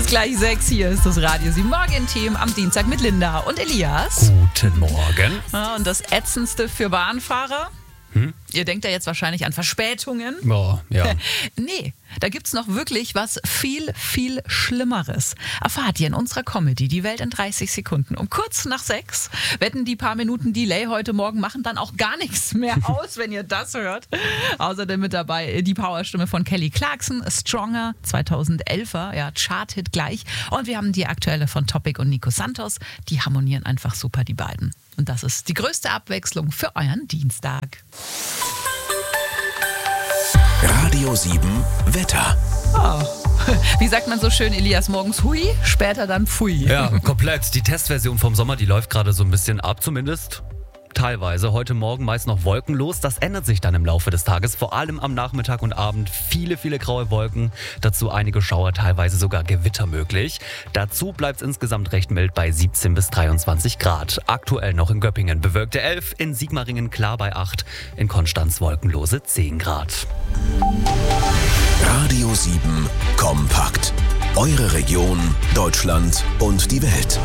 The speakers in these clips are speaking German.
ist gleich 6. Hier ist das Radio 7 Morgen-Team am Dienstag mit Linda und Elias. Guten Morgen. Ja, und das Ätzendste für Bahnfahrer? Ihr denkt ja jetzt wahrscheinlich an Verspätungen. Oh, ja. Nee, da gibt's noch wirklich was viel, viel Schlimmeres. Erfahrt ihr in unserer Comedy Die Welt in 30 Sekunden. Um kurz nach 6 wetten die paar Minuten Delay heute Morgen machen dann auch gar nichts mehr aus, wenn ihr das hört. Außerdem mit dabei die Powerstimme von Kelly Clarkson, Stronger, 2011er, ja, Chart-Hit gleich. Und wir haben die aktuelle von Topic und Nico Santos. Die harmonieren einfach super, die beiden. Und das ist die größte Abwechslung für euren Dienstag. Radio 7 Wetter. Oh. Wie sagt man so schön, Elias, morgens hui, später dann pfui. Ja, komplett. Die Testversion vom Sommer, die läuft gerade so ein bisschen ab, zumindest teilweise. Heute Morgen meist noch wolkenlos. Das ändert sich dann im Laufe des Tages. Vor allem am Nachmittag und Abend viele, viele graue Wolken. Dazu einige Schauer, teilweise sogar Gewitter möglich. Dazu bleibt es insgesamt recht mild bei 17 bis 23 Grad. Aktuell noch in Göppingen bewölkte 11, in Sigmaringen klar bei 8, in Konstanz wolkenlose 10 Grad. Radio 7 kompakt. Eure Region, Deutschland und die Welt.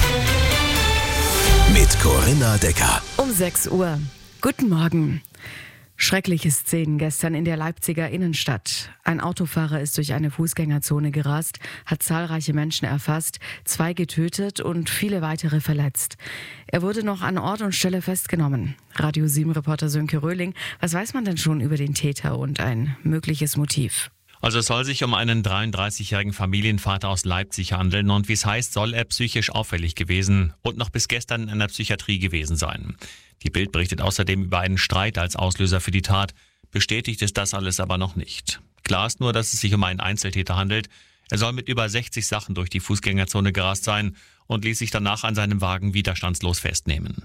Mit Corinna Decker. Um 6 Uhr. Guten Morgen. Schreckliche Szenen gestern in der Leipziger Innenstadt. Ein Autofahrer ist durch eine Fußgängerzone gerast, hat zahlreiche Menschen erfasst, 2 getötet und viele weitere verletzt. Er wurde noch an Ort und Stelle festgenommen. Radio 7-Reporter Sönke Röhling, was weiß man denn schon über den Täter und ein mögliches Motiv? Also es soll sich um einen 33-jährigen Familienvater aus Leipzig handeln und wie es heißt, soll er psychisch auffällig gewesen und noch bis gestern in einer Psychiatrie gewesen sein. Die Bild berichtet außerdem über einen Streit als Auslöser für die Tat. Bestätigt ist das alles aber noch nicht. Klar ist nur, dass es sich um einen Einzeltäter handelt. Er soll mit über 60 Sachen durch die Fußgängerzone gerast sein und ließ sich danach an seinem Wagen widerstandslos festnehmen.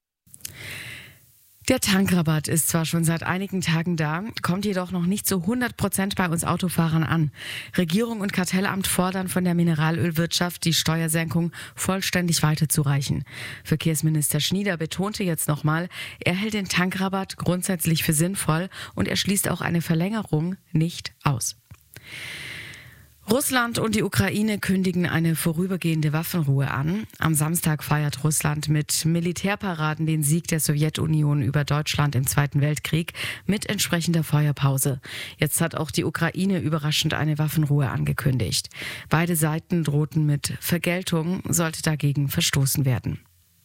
Der Tankrabatt ist zwar schon seit einigen Tagen da, kommt jedoch noch nicht zu 100% bei uns Autofahrern an. Regierung und Kartellamt fordern von der Mineralölwirtschaft, die Steuersenkung vollständig weiterzureichen. Verkehrsminister Schnieder betonte jetzt nochmal, er hält den Tankrabatt grundsätzlich für sinnvoll und er schließt auch eine Verlängerung nicht aus. Russland und die Ukraine kündigen eine vorübergehende Waffenruhe an. Am Samstag feiert Russland mit Militärparaden den Sieg der Sowjetunion über Deutschland im Zweiten Weltkrieg mit entsprechender Feuerpause. Jetzt hat auch die Ukraine überraschend eine Waffenruhe angekündigt. Beide Seiten drohten mit Vergeltung, sollte dagegen verstoßen werden.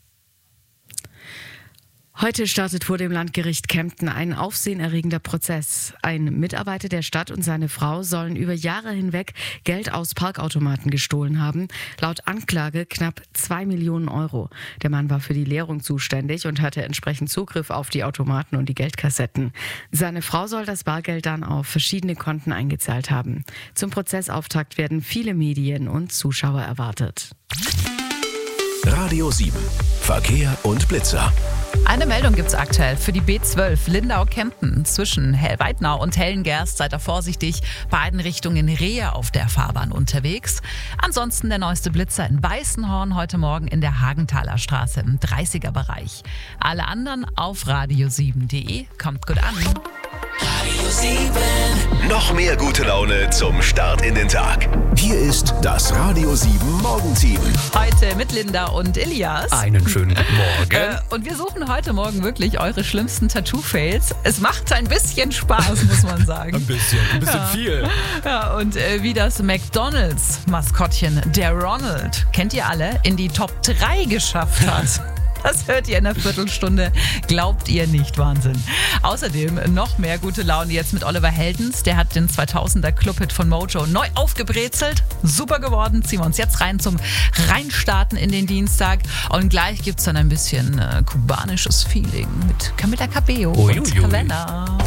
Heute startet vor dem Landgericht Kempten ein aufsehenerregender Prozess. Ein Mitarbeiter der Stadt und seine Frau sollen über Jahre hinweg Geld aus Parkautomaten gestohlen haben. Laut Anklage knapp 2 Millionen Euro. Der Mann war für die Leerung zuständig und hatte entsprechend Zugriff auf die Automaten und die Geldkassetten. Seine Frau soll das Bargeld dann auf verschiedene Konten eingezahlt haben. Zum Prozessauftakt werden viele Medien und Zuschauer erwartet. Radio 7 Verkehr und Blitzer. Eine Meldung gibt's aktuell für die B12 Lindau-Kempten zwischen Weidnau und Hellengerst. Seid da vorsichtig, beiden Richtungen Rehe auf der Fahrbahn unterwegs. Ansonsten der neueste Blitzer in Weißenhorn heute Morgen in der Hagenthaler Straße im 30er-Bereich. Alle anderen auf radio7.de. Kommt gut an. Radio 7. Noch mehr gute Laune zum Start in den Tag. Hier ist das Radio 7 Morgenteam. Heute mit Linda und Elias. Einen schönen guten Morgen. Und wir suchen heute Morgen wirklich eure schlimmsten Tattoo-Fails. Es macht ein bisschen Spaß, muss man sagen. Ein bisschen viel. Ja, und wie das McDonald's-Maskottchen, der Ronald, kennt ihr alle, in die Top 3 geschafft hat. Das hört ihr in einer Viertelstunde. Glaubt ihr nicht, Wahnsinn. Außerdem noch mehr gute Laune jetzt mit Oliver Heldens. Der hat den 2000er Clubhit von Mojo neu aufgebrezelt. Super geworden. Ziehen wir uns jetzt rein zum Reinstarten in den Dienstag. Und gleich gibt's dann ein bisschen kubanisches Feeling mit Camila Cabello und Havana.